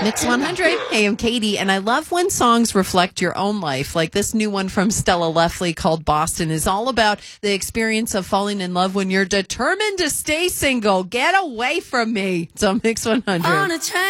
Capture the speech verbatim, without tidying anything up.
Mix one hundred. Hey, I'm Katie, and I love when songs reflect your own life. Like this new one from Stella Leffley called Boston is all about the experience of falling in love when you're determined to stay single. Get away from me. So Mix one hundred. On a train.